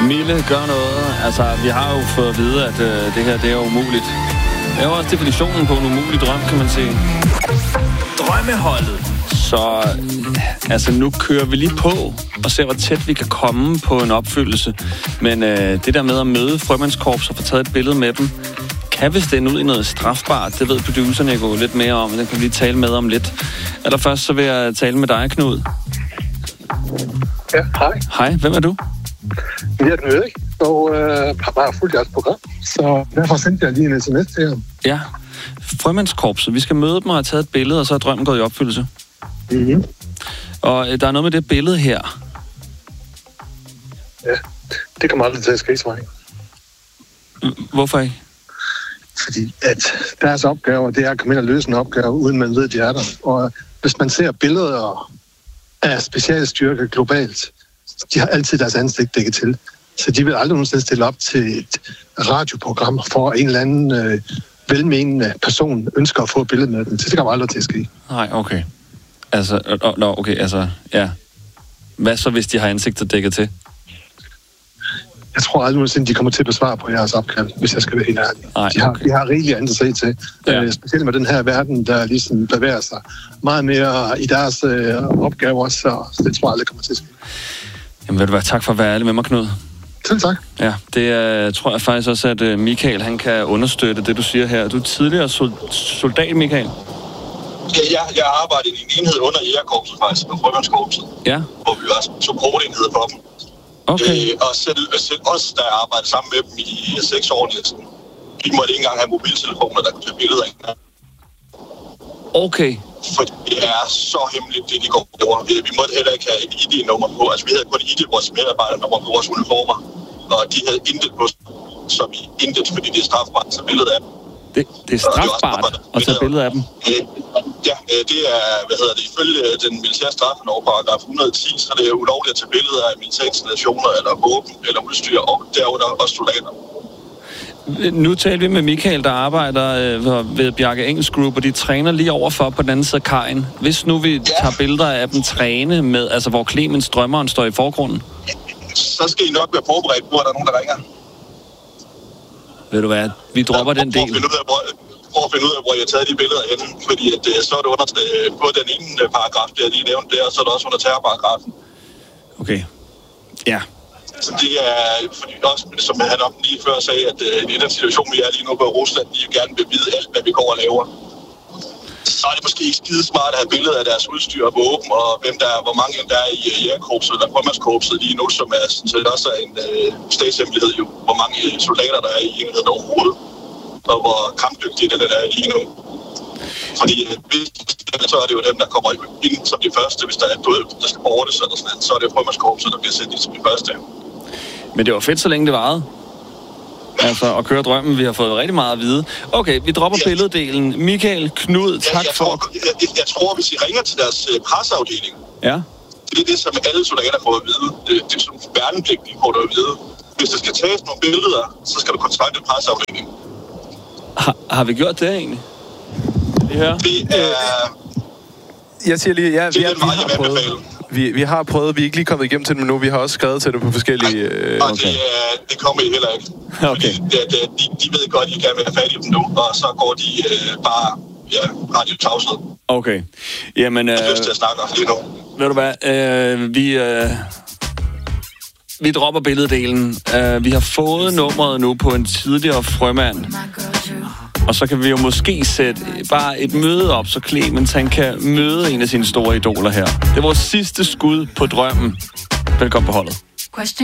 Mille, gør noget. Altså, vi har jo fået at vide, at det her, det er umuligt. Det er jo også definitionen på en umulig drøm, kan man sige. Drømmeholdet. Så altså, nu kører vi lige på og ser, hvor tæt vi kan komme på en opfyldelse. Men det der med at møde frømandskorps og få taget et billede med dem, kan vist ende ud i noget strafbart. Det ved producerne jo lidt mere om, og det kan vi lige tale med om lidt. Allerførst så vil jeg tale med dig, Knud. Ja, hej. Hej, hvem er du? Jeg er Knud Erik, og har bare fulgt jeres program, så derfor sendte jeg lige en sms til jer. Ja, frømandskorpset. Vi skal møde dem og have taget et billede, og så er drømmen gået i opfyldelse. Mm-hmm. Og der er noget med det billede her. Ja, det kommer aldrig til at ske, Svej. Hvorfor ikke? Fordi at deres opgave, det er at komme ind og løse en opgave, uden man ved, at de er der. Og hvis man ser billeder af specialstyrker globalt, de har altid deres ansigt dækket til. Så de vil aldrig nogensinde stille op til et radioprogram for en eller anden velmenende person ønsker at få et billede med dem. Så det kommer aldrig til at ske. Nej, okay. Altså, ja. Hvad så, hvis de har ansigtet dækket til? Jeg tror aldrig nogensinde, de kommer til at besvare på jeres opkald, hvis jeg skal være helt ærlig. Nej, okay. De har rigeligt andet at se til. Ja. Specielt med den her verden, der ligesom bevæger sig meget mere i deres opgaver, så det tror jeg aldrig kommer til at ske. Jamen vil du være, tak for at være ærlig med mig, Knud. Selv tak. Ja, det tror jeg faktisk også, at Michael, han kan understøtte det, du siger her. Du er tidligere soldat, Michael. Ja, jeg har arbejdet i en enhed under Jægerkorpset faktisk, på Frømandskorpset. Ja. Hvor vi var supportenhed for dem. Okay. Og selv os, der arbejdede sammen med dem i 6 år næsten, vi måtte ikke engang have mobiltelefoner, der kunne tage billeder af. Okay. For det er så hemmeligt, det de går over. Vi måtte heller ikke have et ID-nummer på. Altså, vi havde kun ID på vores medarbejdernummer på vores uniformer. Og de havde intet på, som i intet, fordi det er strafbart, så billedet af dem. Det er strafbart at tage billeder af dem? Ja, det er, ifølge den militære straffelov, paragraf 110, så det er ulovligt at tage billeder af militære installationer, eller våben, eller udstyr, og derunder også soldater. Nu taler vi med Michael, der arbejder ved Bjarke Engels Group, og de træner lige overfor på den anden side af kajen. Hvis nu vi tager billeder af dem træne med, altså hvor Clemens drømmeren står i forgrunden? Så skal I nok være forberedt på, at der er nogen, der ringer. Ved du hvad, vi dropper den del. Prøv at finde ud af, hvor jeg har taget de billeder henne, fordi at, så er det under på den ene paragraf, der lige nævnt der, og så er det også under terrorparagrafen. Okay, ja. Så det er, fordi også, som han op lige før sagde, at i den situation, vi er lige nu på Rusland, de gerne vil vide alt, hvad vi går og laver. Så er det måske ikke skide smart at have billeder af deres udstyr og våben, og hvor mange der er i Jægerkorpset eller Frømandskorpset lige nu, som er sådan set også en statshemmelighed jo, hvor mange soldater der er i enheden overhovedet, og hvor kampdygtige det er lige nu. Fordi så er det jo dem, der kommer ind som de første, hvis der er død, der skal bortes eller sådan noget, så er det Frømandskorpset, der bliver sendt ind som de første. Men det var fedt, så længe det varede. Altså, at køre drømmen, vi har fået rigtig meget at vide. Okay, vi dropper billeddelen. Michael, Knud, tak for... Jeg tror, hvis I ringer til deres presseafdeling, ja. Det er det, som alle soldater får at vide. Det er som værnepligtige får at vide. Hvis der skal tages nogle billeder, så skal du kontakte presseafdelingen. Har vi gjort det egentlig? Det er... Jeg siger lige, ja, det er den vej, jeg vil anbefale. Vi har prøvet, vi er ikke lige kommet igennem til dem nu. Vi har også skrevet til det på forskellige... Okay. Det kommer I heller ikke. Okay. De ved godt, at I gerne vil have fat i dem nu, og så går de bare radiotavshed. Okay. Jamen... Jeg har lyst til at snakke om det nu. Ved du hvad? Vi dropper billeddelen. Vi har fået nummeret nu på en tidligere frømand. Og så kan vi jo måske sætte bare et møde op, så Clemens han kan møde en af sine store idoler her. Det er vores sidste skud på drømmen. Velkommen på holdet.